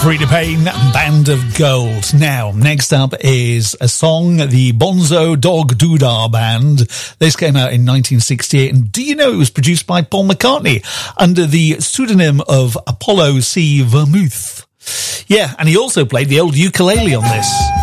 Frida Payne, Band of Gold. Now, next up is a song, the Bonzo Dog Doodah Band. This came out in 1968, and do you know it was produced by Paul McCartney under the pseudonym of Apollo C. Vermouth? Yeah, and he also played the old ukulele on this.